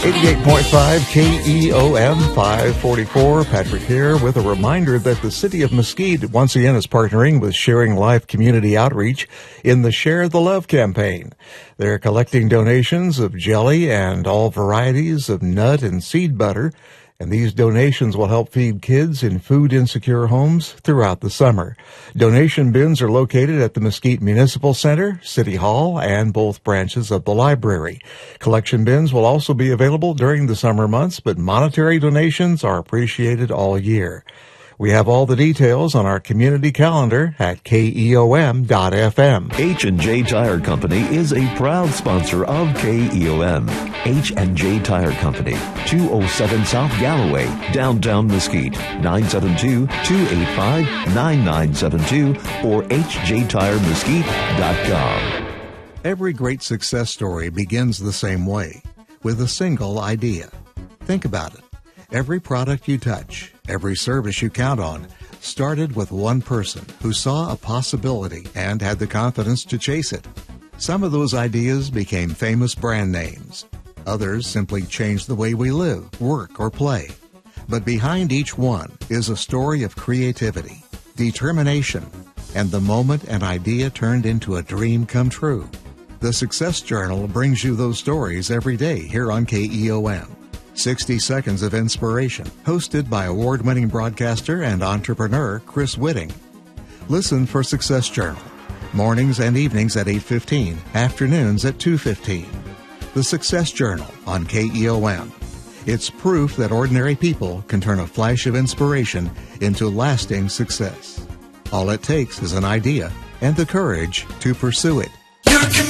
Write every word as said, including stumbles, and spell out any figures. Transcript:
eighty-eight point five K E O M five forty-four. Patrick here with a reminder that the City of Mesquite once again is partnering with Sharing Life Community Outreach in the Share the Love campaign. They're collecting donations of jelly and all varieties of nut and seed butter, and these donations will help feed kids in food-insecure homes throughout the summer. Donation bins are located at the Mesquite Municipal Center, City Hall, and both branches of the library. Collection bins will also be available during the summer months, but monetary donations are appreciated all year. We have all the details on our community calendar at K E O M dot F M. H and J Tire Company is a proud sponsor of K E O M. H and J Tire Company, two oh seven South Galloway, downtown Mesquite, nine seven two, two eight five, nine nine seven two or H J tire mesquite dot com. Every great success story begins the same way, with a single idea. Think about it. Every product you touch, every service you count on, started with one person who saw a possibility and had the confidence to chase it. Some of those ideas became famous brand names. Others simply changed the way we live, work, or play. But behind each one is a story of creativity, determination, and the moment an idea turned into a dream come true. The Success Journal brings you those stories every day here on K E O M. sixty seconds of Inspiration, hosted by award-winning broadcaster and entrepreneur Chris Whitting. Listen for Success Journal, mornings and evenings at eight fifteen, afternoons at two fifteen. The Success Journal on K E O M. It's proof that ordinary people can turn a flash of inspiration into lasting success. All it takes is an idea and the courage to pursue it.